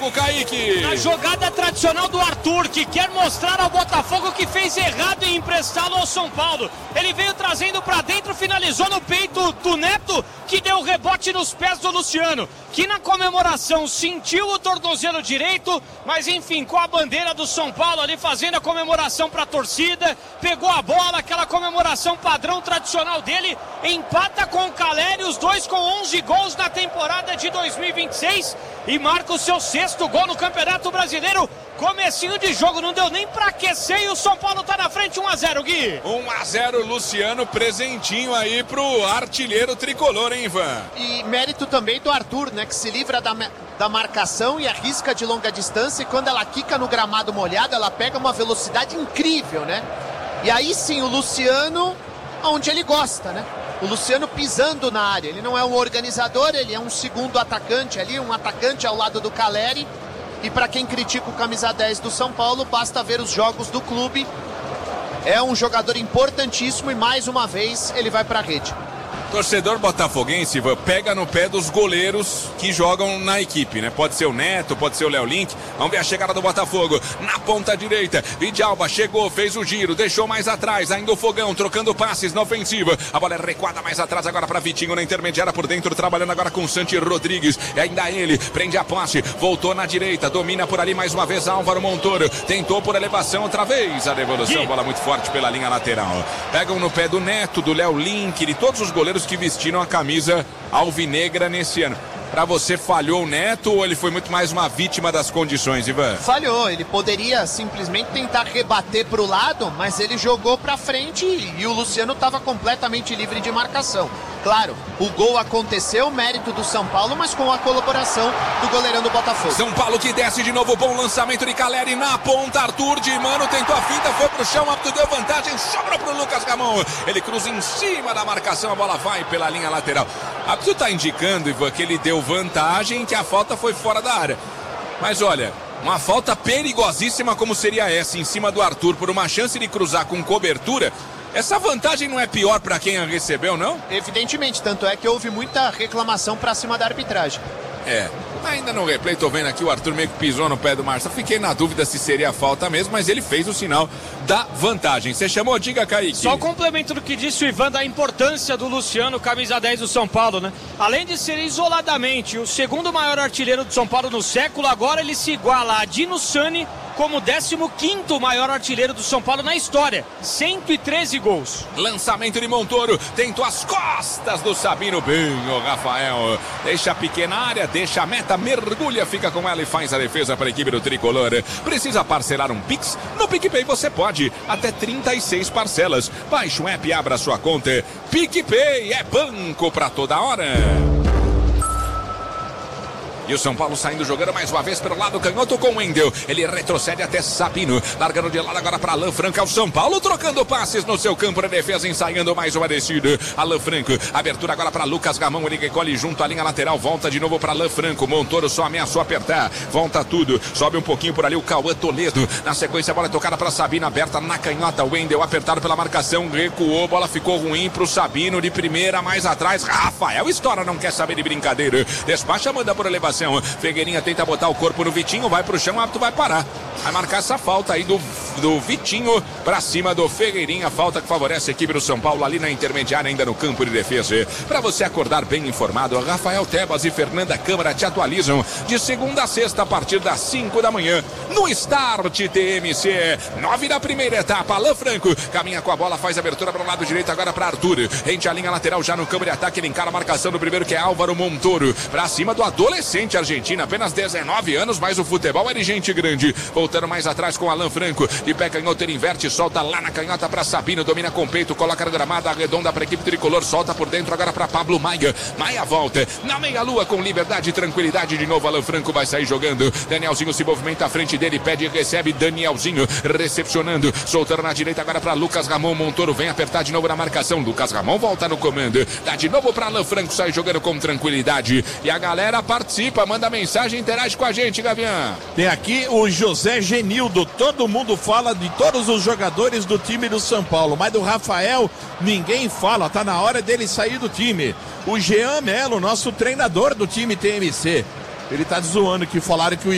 novo, Kaique. A jogada tradicional do Arthur, que quer mostrar ao Botafogo que fez errado em emprestá-lo ao São Paulo. Ele veio trazendo pra dentro, finalizou no peito do Neto, que deu rebote nos pés do Luciano, que na comemoração sentiu o tornozelo direito, mas enfim, com a bandeira do São Paulo ali fazendo a comemoração pra torcida, pegou a bola, aquela comemoração padrão tradicional dele, empata com o Caleri, os dois com 11 gols na temporada de 2026 e marca o seu 6º gol no Campeonato Brasileiro. Comecinho de jogo, não deu nem pra aquecer e o São Paulo tá na frente, 1-0, Gui. 1-0, Luciano, presentinho aí pro artilheiro tricolor, hein, Ivan? E mérito também do Arthur, né, que se livra da marcação e arrisca de longa distância, e quando ela quica no gramado molhado, ela pega uma velocidade incrível, né? E aí sim, o Luciano, onde ele gosta, né? O Luciano pisando na área, ele não é um organizador, ele é um segundo atacante ali, um atacante ao lado do Caleri. E para quem critica o camisa 10 do São Paulo, basta ver os jogos do clube. É um jogador importantíssimo e mais uma vez ele vai para a rede. Torcedor botafoguense, Ivan, pega no pé dos goleiros que jogam na equipe, né? Pode ser o Neto, pode ser o Léo Link. Vamos ver a chegada do Botafogo na ponta direita. Vidalba chegou, fez o giro, deixou mais atrás, ainda o Fogão trocando passes na ofensiva. A bola é recuada mais atrás agora para Vitinho na intermediária por dentro, trabalhando agora com o Santi Rodrigues. E ainda ele prende a posse, voltou na direita, domina por ali mais uma vez Álvaro Montoro. Tentou por elevação outra vez a devolução, bola muito forte pela linha lateral. Pegam no pé do Neto, do Léo Link, de todos os goleiros que vestiram a camisa alvinegra nesse ano. Pra você, falhou o Neto ou ele foi muito mais uma vítima das condições, Ivan? Falhou, ele poderia simplesmente tentar rebater pro lado, mas ele jogou pra frente e o Luciano estava completamente livre de marcação. Claro, o gol aconteceu, mérito do São Paulo, mas com a colaboração do goleirão do Botafogo. São Paulo que desce de novo, bom lançamento de Caleri na ponta, Arthur de mano, tentou a finta, foi pro chão, Apto deu vantagem, sobra pro Lucas Ramon. Ele cruza em cima da marcação, a bola vai pela linha lateral. Apto tá indicando, Ivan, que ele deu vantagem, que a falta foi fora da área. Mas olha, uma falta perigosíssima como seria essa em cima do Arthur por uma chance de cruzar com cobertura. Essa vantagem não é pior para quem a recebeu, não? Evidentemente, tanto é que houve muita reclamação para cima da arbitragem. Ainda no replay, tô vendo aqui o Arthur meio que pisou no pé do Marçal. Fiquei na dúvida se seria falta mesmo, mas ele fez o sinal da vantagem. Você chamou, diga, Kaique. Só o complemento do que disse o Ivan da importância do Luciano, camisa 10 do São Paulo, né? Além de ser isoladamente o segundo maior artilheiro do São Paulo no século, agora ele se iguala a Dino Sani como 15º maior artilheiro do São Paulo na história, 113 gols. Lançamento de Montoro, tentou as costas do Sabino, bem o Rafael, deixa a pequena área, deixa a meta, mergulha, fica com ela e faz a defesa para a equipe do Tricolor. Precisa parcelar um Pix? No PicPay você pode, até 36 parcelas. Baixe o app e abra sua conta. PicPay é banco para toda hora. E o São Paulo saindo jogando mais uma vez pelo lado canhoto com o Wendel. Ele retrocede até Sabino. Largando de lado agora para Alan Franco. O São Paulo trocando passes no seu campo de defesa, ensaiando mais uma descida. Alan Franco. Abertura agora para Lucas Ramon. Ele recolhe junto à linha lateral. Volta de novo para Alan Franco. Montoro só ameaçou apertar. Volta tudo. Sobe um pouquinho por ali o Cauã Toledo. Na sequência a bola é tocada para Sabino. Aberta na canhota. Wendel apertado pela marcação. Recuou. Bola ficou ruim para o Sabino. De primeira mais atrás. Rafael estoura. Não quer saber de brincadeira. Despacha, manda por elevação. Figueirinha tenta botar o corpo no Vitinho, vai pro chão, o árbitro vai parar. Vai marcar essa falta aí do Vitinho pra cima do Figueirinha, falta que favorece a equipe do São Paulo ali na intermediária, ainda no campo de defesa. Pra você acordar bem informado, Rafael Tebas e Fernanda Câmara te atualizam de segunda a sexta a partir das 5 da manhã no Start TMC. 9 da primeira etapa, Alan Franco caminha com a bola, faz abertura para o lado direito agora para Arthur. Rente a linha lateral já no campo de ataque, ele encara a marcação do primeiro que é Álvaro Montoro. Pra cima do adolescente argentino, apenas 19 anos, mas o futebol é de gente grande. Voltando mais atrás com Alan Franco, de pé canhoto ele inverte, solta lá na canhota para Sabino, domina com peito, coloca na gramada, arredonda para a equipe tricolor, solta por dentro agora para Pablo Maia. Maia volta na meia-lua com liberdade e tranquilidade, de novo Alan Franco vai sair jogando. Danielzinho se movimenta à frente dele, pede e recebe. Danielzinho recepcionando, soltando na direita agora para Lucas Ramon. Montoro vem apertar de novo na marcação. Lucas Ramon volta no comando, dá de novo para Alan Franco, sai jogando com tranquilidade. E a galera participa, manda mensagem, interage com a gente, Gavião. Tem aqui o José Genildo. Todo mundo fala de todos os jogadores do time do São Paulo, mas do Rafael ninguém fala, tá na hora dele sair do time. O Jean Melo, nosso treinador do time TMC, ele tá zoando que falaram que o